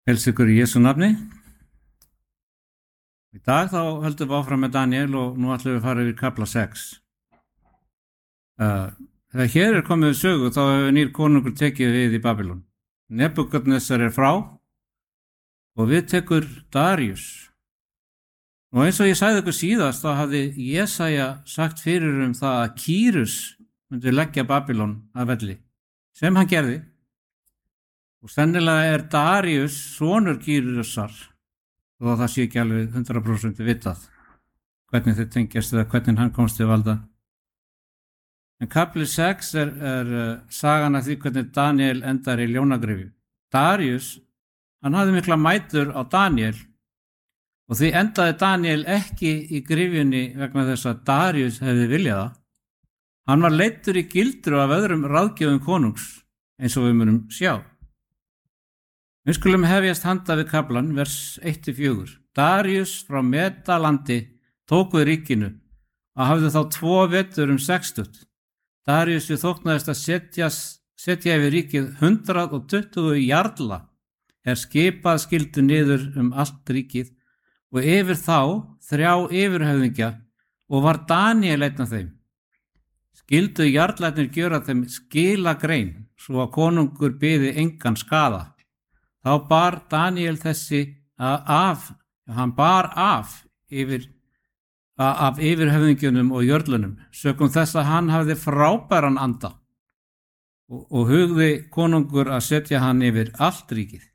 Heilsa ykkur í Jesú nafni. Í dag þá höldum við áfram með Daniel og nú ætlum við að fara yfir kafla 6. Þegar hér er komið við sögu þá hefur nýr konungur tekið við í Babylon. Nebúkadnessar er frá og við tekur Darius. Og eins og ég sagði ykkur síðast þá hafði Jesaja sagt fyrir það að Kýrus myndi leggja Babylon að velli, sem hann gerði. Og sennilega er Darius sonur Kýrusar, þó að það sé ekki alveg 100% vitað hvernig þau tengjast eða hvernig hann komst til valda. En kapli 6 er sagan af því hvernig Daniel endar í ljónagryfju. Darius, hann hafði mikla mætur á Daniel og því endaði Daniel ekki í gryfjunni vegna þess að Darius hefði viljað það. Hann var leiddur í gildru af öðrum ráðgjöfum konungs, eins og við munum sjá. Við skulum hefjast handa við kaflan, vers 1-4. Darius frá Medalandi tók við ríkinu og hafði þá 2 vetur 60. Darius þóknaðist að setja yfir ríkið 120 jarla, skipað skildu niður allt ríkið og yfir þá 3 yfirhöfðingja og var Daniel einn af þeim. Skildu jarlarnir gjöra þeim skilagrein svo að konungur biði engan skaða. Þá bar Daniel af yfirhöfðingjunum og jörlunum, sökum þess að hann hafði frábæran anda og hugði konungur að setja hann yfir allt ríkið.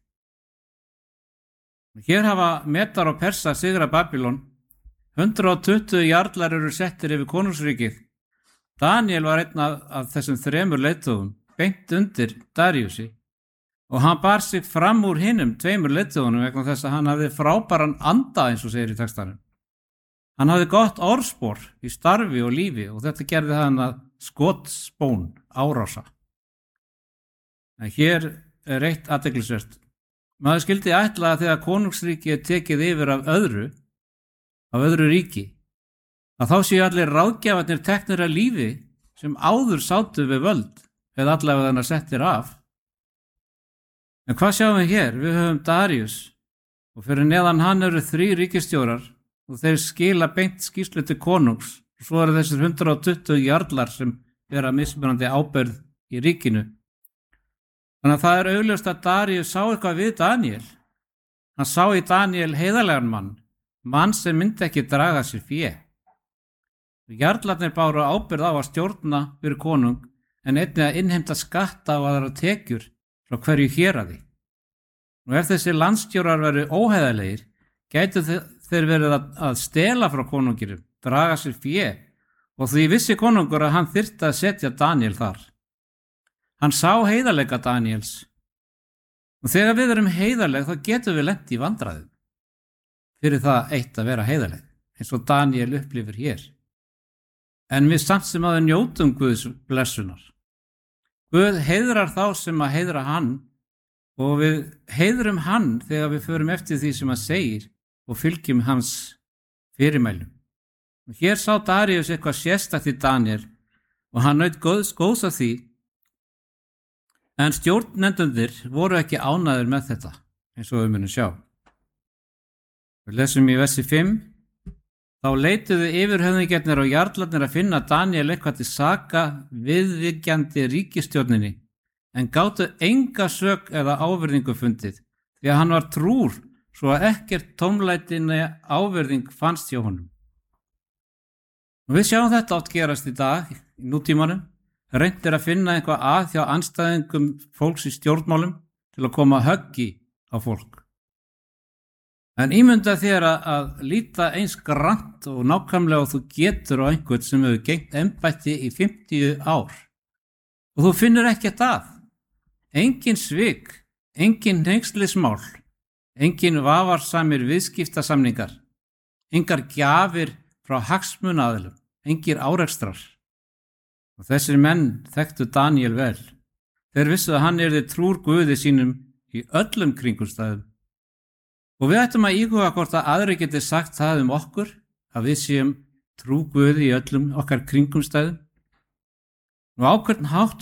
Hér hafa Medar og Persar sigra Babylon, 120 jarlar eru settir yfir konungsríkið. Daniel var einn af þessum 3 leiðtogum, beint undir Dariusi. Og hann bar sig fram úr hinum 2 leiðtogunum vegna þess að hann hafði frábæran anda eins og segir í textanum. Hann hafði gott orðspor í starfi og lífi og þetta gerði hann að skotspón árása. En hér er eitt athyglisvert. Maður skildi ætla að þegar konungsríki er tekið yfir af öðru ríki, að þá séu allir ráðgjafarnir teknir af lífi sem áður sátu við völd eða allavega þannig settir af. En hvað sjáum við hér? Við höfum Darius og fyrir neðan hann eru 3 ríkisstjórar og þeir skila beint skýrslu til konungs og svo eru þessir 120 jarlar sem vera mismunandi ábyrgð í ríkinu. Þannig að það er augljóst að Darius sá eitthvað við Daniel. Hann sá í Daniel heiðarlegan mann sem myndi ekki draga sér fé. Jarlarnir báru ábyrgð á að stjórna fyrir konung en einnig að innheimta skatta og aðra tekjur frá hverju héraði. Og ef þessi landstjórar veru óheiðarlegir, gætu þeir verið að stela frá konungirum, draga sér fé og því vissi konungur að hann þyrfti að setja Daniel þar. Hann sá heiðarleika Daniels og þegar við erum heiðarleg þá getum við lent í vandræðum fyrir það eitt að vera heiðarleg, eins og Daniel upplifir hér. En við samt sem að njótum Guðs blessunar. Guð heiðrar þá sem að heiðra hann og við heiðrum hann þegar við förum eftir því sem hann segir og fylgjum hans fyrirmælum. Og hér sá Darius eitthvað sérstakt í Daniel og hann naut góðs af því, en stjórnendundir voru ekki ánægðir með þetta, eins og við munum sjá. Við lesum í versi 5. Þá leituðu yfirhöfðingjarnir og jarlarnir að finna Daniel eitthvað til saka viðvíkjandi ríkisstjórninni, en gátu enga sök eða ávirðingu fundið, því að hann var trúr svo að ekkert tómlætinni ávirðing fannst hjá honum. Og við sjáum þetta oft gerast í dag, í nútímanum, reyndir að finna eitthvað að hjá andstæðingum fólks í stjórnmálum til að koma höggi á fólk. En ímynda þér að líta eins grannt og nákvæmlega og þú getur á einhvern sem hefur gegnt embætti í 50 ár. Og þú finnur ekkert að. Engin svik, engin hneykslismál, engin vafarsamir viðskiptasamningar, engar gjafir frá hagsmunaaðilum, engir árekstrar. Og þessir menn þekktu Daniel vel. Þeir vissu að hann yrði trúr Guði sínum í öllum kringumstæðum. Og við ættum að íhuga hvort að aðri geti sagt það okkur, að við séum trú Guði í öllum okkar kringumstæðum. Og á hvern hátt